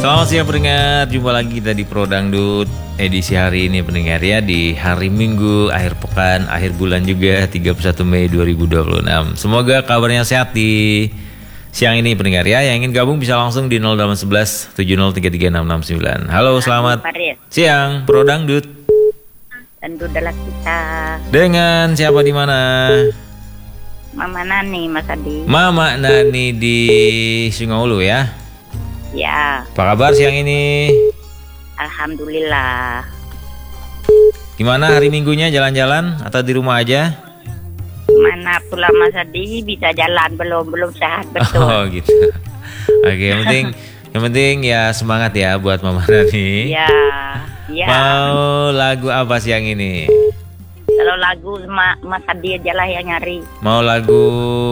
Selamat siang pendengar, jumpa lagi kita di Pro Dangdut edisi hari ini pendengar ya. Di hari Minggu, akhir pekan, akhir bulan juga 31 Mei 2026. Semoga kabarnya sehat di siang ini pendengar ya. Yang ingin gabung bisa langsung di 0811 70336669. Halo, selamat siang Pro Dangdut. Tentu adalah kita. Dengan siapa di mana? Mama Nani, Mas Adi. Mama Nani di Sungai Ulu ya. Ya. Apa kabar siang ini? Alhamdulillah. Gimana hari Minggunya, jalan-jalan atau di rumah aja? Mana pula Mas Adi bisa jalan, belum sehat betul. Oh gitu. Oke, yang penting ya semangat ya buat Mama Nani. Ya. Mau lagu apa siang ini? Kalau lagu Mas Adi aja lah yang nyari. Mau lagu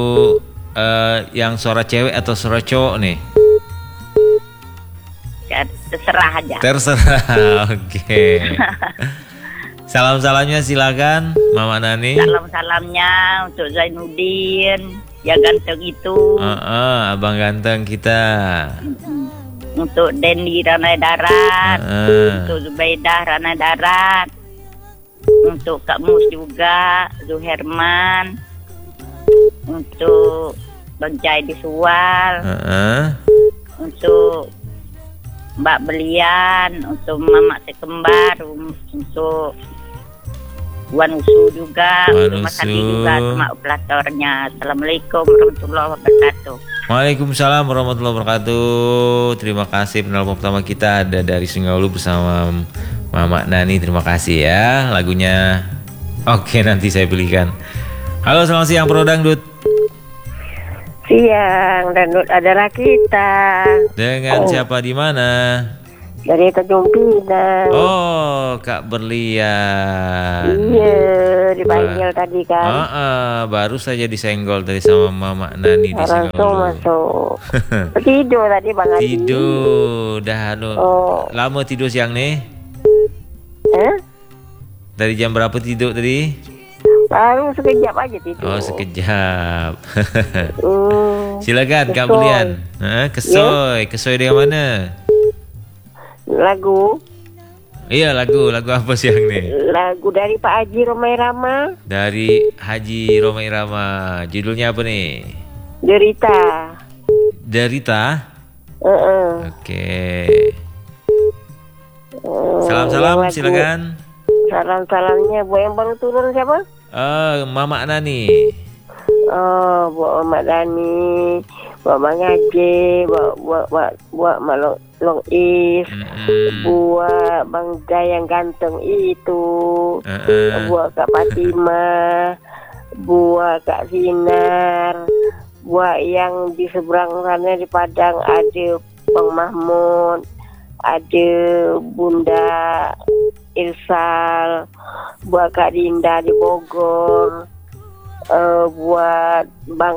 yang suara cewek atau suara cowok nih? Ya, terserah aja. Terserah. Oke. Salam-salamnya silakan Mama Nani. Salam-salamnya untuk Zainuddin, ya ganteng itu. Abang ganteng kita. Untuk Dendi Ranai Darat, untuk Zubaidah Ranai Darat, untuk Kak Mus juga, Zuherman, untuk Bang Jai di Suwal, untuk Mbak Belian, untuk Mama Sekembar, untuk Wan Usu juga, untuk Mas Adi juga, sama operatornya. Assalamualaikum warahmatullahi wabarakatuh. Waalaikumsalam warahmatullahi wabarakatuh. Terima kasih penelpon pertama kita ada dari Sungai Ulu bersama Mama Nani. Terima kasih ya lagunya. Oke, nanti saya pilihkan. Halo, selamat siang Pro Dangdut. Siang, Dangdut adalah kita. Dengan siapa di mana? Dari Tanjung Pinang. Oh, Kak Berlian. Iya, dipanggil tadi kan. Baru saja disenggol tadi sama Mama Nani di langsung masuk. Tidur tadi Bang Adi. Tidur, dah lama tidur siang nih? Dari jam berapa tidur tadi? Baru sekejap aja tidur. Oh, sekejap. Silakan Kak Berlian. Kesoy dari mana? Lagu. Iya, lagu apa siang nih? Lagu dari Pak Haji Romai Rama. Dari Haji Romai Rama. Judulnya apa nih? Derita. Oke. Salam-salam silakan. Salam-salamnya buat yang baru turun siapa? Mama Nani. Buat Mama Nani, buat Bang Haji, buat Mak Long Is, buat Bang Jai yang ganteng itu, buat Kak Fatimah, buat Kak Sinar, buat yang di seberang sana di Padang ada Bang Mahmud, ada Bunda Irsal, buat Kak Dinda di Bogor, buat Bang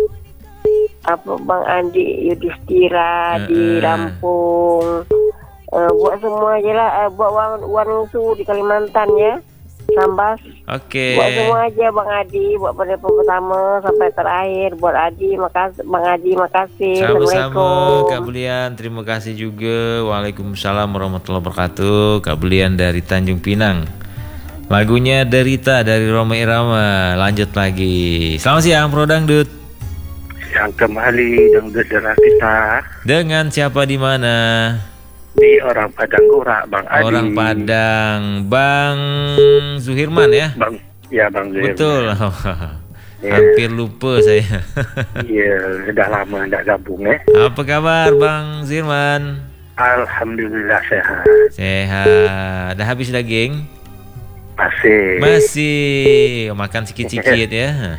Andi Yudhistira di Lampung, buat semua aja lah, buat Wan Usu di Kalimantan ya, Sambas. Oke. Buat semua aja Bang Adi, buat penelpon pertama sampai terakhir, buat Adi makasih, Bang Adi makasih. Sama-sama Kak Belian, terima kasih juga. Waalaikumsalam warahmatullahi wabarakatuh. Kak Belian dari Tanjung Pinang. Lagunya Derita dari Romai Irama. Lanjut lagi. Selamat siang Pro Dangdut. Yang kembali Dangdut adalah kita. Dengan siapa di mana? Di orang Padang Gorak, Bang Adi. Orang Padang, Bang Zuhirman ya? Bang Zuhirman. Betul. Hampir lupa saya. Iya, sudah lama tidak gabung ya. Apa kabar Bang Zuhirman? Alhamdulillah sehat. Sehat. Dah habis daging? Masih. Makan sikit-sikit ya.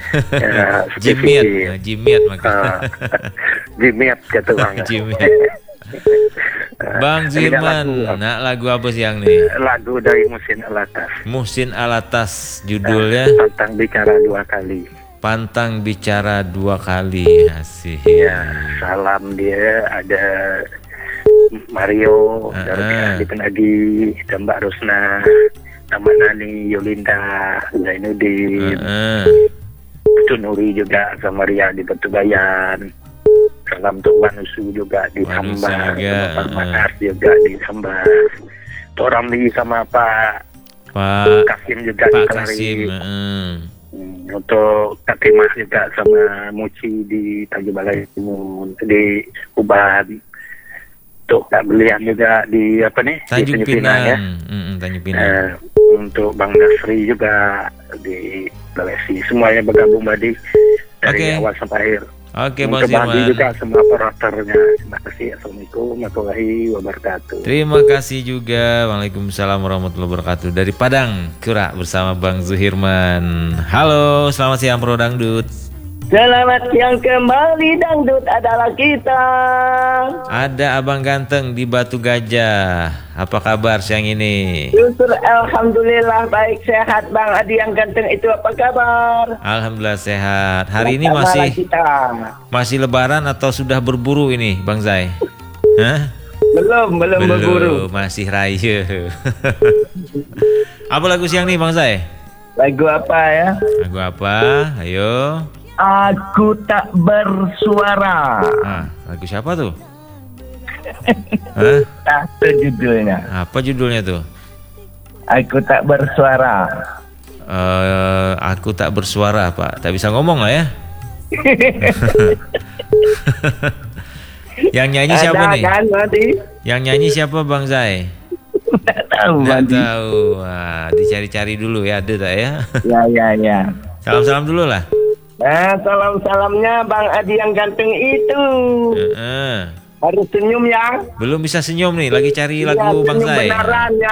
Jimiat makan. Jimiat kata Bang. Jimiat. Bang Zuhirman, lagu apa siang nih? Lagu dari Muhsin Alatas. Muhsin Alatas judulnya Pantang Bicara Dua Kali. Pantang Bicara Dua Kali. Asik. Ya, salam dia ada Mario dari Penagi dan Mbak Rusna, Mama Nani, Yolinda, Zainuddin, Tunuri juga sama Ria di Batubayan. salam untuk Wanusu juga disambar, Pak Manar juga disambar. Orang di sama Pak Kasim juga Kasim. Untuk Kak Timah juga sama Muci di Tanjung Balai Timun, di Uban. Untuk Kak Belian juga di Tanjung Pinang ya. Tanjung Pinang. Untuk Bang Nasri juga di Balesi. Semuanya bergabung Badi dari awal sampai akhir. Oke, Bang Untuk Badi Zirman. juga semua operatornya. Terima kasih. Assalamualaikum warahmatullahi wabarakatuh. Terima kasih juga. Waalaikumsalam warahmatullahi wabarakatuh. Dari Padang, Kura bersama Bang Zuhirman. Halo, selamat siang Pro Dangdut. Selamat siang kembali, dangdut adalah kita. Ada Abang Ganteng di Batu Gajah. Apa kabar siang ini? Syukur alhamdulillah baik sehat. Bang Adi yang ganteng itu apa kabar? Alhamdulillah sehat. Hari ini masih lebaran atau sudah berburu ini, Bang Zai? Hah? Belum berburu. Masih raya. Apa lagu siang nih, Bang Zai? Lagu apa ya? Lagu apa? Ayo. Aku tak bersuara. Lagu siapa tuh? Itu judulnya. Apa judulnya tuh? Aku tak bersuara. Aku tak bersuara, Pak. Tak bisa ngomong lah ya. Yang nyanyi siapa nih? Kan, Yang nyanyi siapa, Bang Zai? Nggak tahu. Wah, dicari-cari dulu ya, ada tak ya? Ya. Salam-salam dulu lah. Nah, salam-salamnya Bang Adi yang ganteng itu. Harus senyum ya. Belum bisa senyum nih, lagi cari lagu Bang Zai. Beneran ya.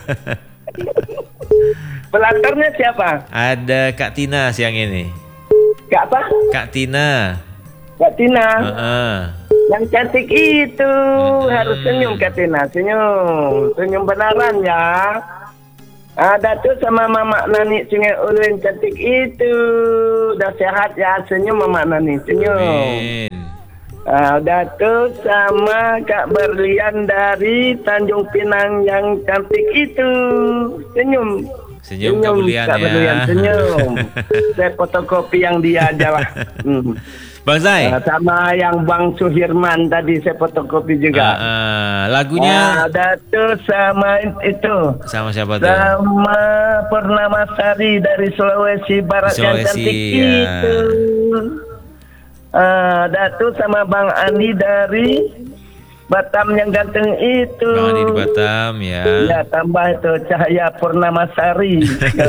Pelatarnya siapa? Ada Kak Tina siang ini. Kak apa? Kak Tina. Kak Tina. Yang cantik itu harus senyum Kak Tina, senyum beneran ya. Ada tuh sama Mama Nani Sungai Ulin cantik itu. Udah sehat ya, senyum Mama Nani, senyum. Amin. Udah tuh sama Kak Berlian dari Tanjung Pinang yang cantik itu. Senyum Kak Berlian ya. Senyum. Saya fotokopi yang dia aja lah. Bang Zai. Sama yang Bang Suhirman tadi saya fotokopi juga. Lagunya ada tuh sama itu. Sama siapa tuh? Sama Purnamasari dari Sulawesi Barat yang cantik itu. Ada tuh sama Bang Andi dari Batam yang ganteng itu. Bang Andi di Batam ya. Ya, tambah itu Cahaya Purnamasari.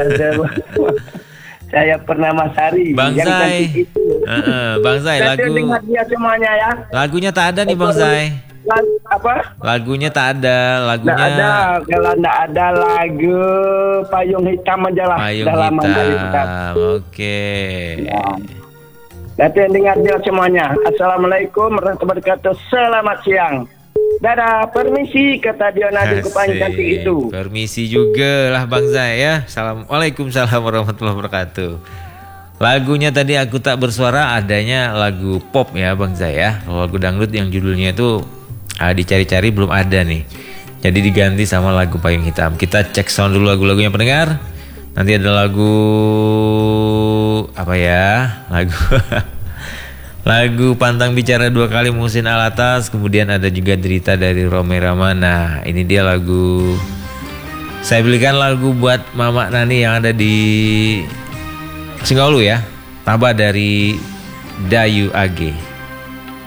Saya Purnamasari. Bang Zai. Bang Zai, dengar dia semuanya ya. Lagunya tak ada nih Bang Zai. Apa? Lagunya tak ada. Lagunya nggak ada. Kalau nggak ada lagu Payung Hitam aja lah. Payung Hitam. Oke. Ya. Nanti dengar dia semuanya. Assalamualaikum warahmatullahi wabarakatuh. Selamat siang. Dadah, permisi kata dia Nadi Kupang cantik itu. Permisi juga lah Bang Zai ya. Waalaikumsalam warahmatullahi wabarakatuh. Lagunya tadi Aku Tak Bersuara adanya lagu pop ya Bang Zai ya. Lagu dangdut yang judulnya itu dicari-cari belum ada nih. Jadi diganti sama lagu Payung Hitam. Kita cek sound dulu lagu-lagunya pendengar. Nanti ada lagu apa ya? Lagu Pantang Bicara Dua Kali Muhsin Alatas. Kemudian ada juga Derita dari Rome Rama. Nah ini dia lagu. Saya belikan lagu buat Mama Nani yang ada di Singaulu ya. Tabah dari Dayu AG.